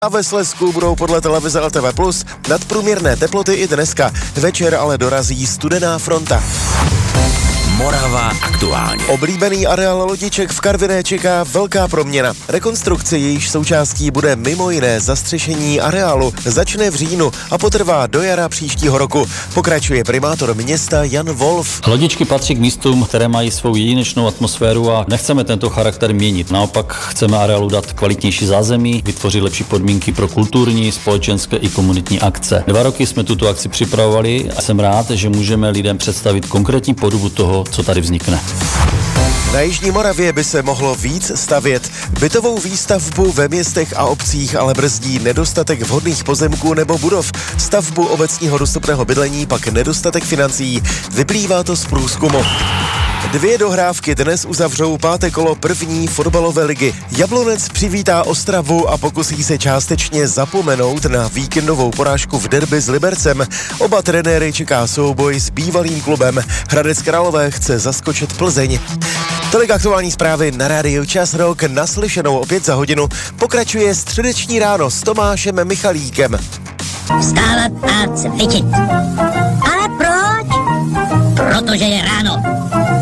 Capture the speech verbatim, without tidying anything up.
A ve Slezsku budou podle televize L T V plus nadprůměrné teploty i dneska. Večer ale dorazí studená fronta. Morava aktuálně. Oblíbený areál lodiček v Karviné čeká velká proměna. Rekonstrukce jejíž součástí bude mimo jiné zastřešení areálu. Začne v říjnu a potrvá do jara příštího roku. Pokračuje primátor města Jan Wolf. Lodičky patří k místům, které mají svou jedinečnou atmosféru a nechceme tento charakter měnit. Naopak chceme areálu dát kvalitnější zázemí, vytvořit lepší podmínky pro kulturní, společenské i komunitní akce. Dva roky jsme tuto akci připravovali a jsem rád, že můžeme lidem představit konkrétní podobu toho, co tady vznikne. Na Jižní Moravě by se mohlo víc stavět. Bytovou výstavbu ve městech a obcích ale brzdí nedostatek vhodných pozemků nebo budov. Stavbu obecního dostupného bydlení pak nedostatek financí. Vyplývá to z průzkumu. Dvě dohrávky dnes uzavřou páté kolo první fotbalové ligy. Jablonec přivítá Ostravu a pokusí se částečně zapomenout na víkendovou porážku v derby s Libercem. Oba trenéry čeká souboj s bývalým klubem. Hradec Králové chce zaskočit Plzeň. Tolik aktuální zprávy na rádiu Čas Rock. Naslyšenou opět za hodinu pokračuje středeční ráno s Tomášem Michalíkem. Vstávat a cvičit. Ale proč? Protože je ráno.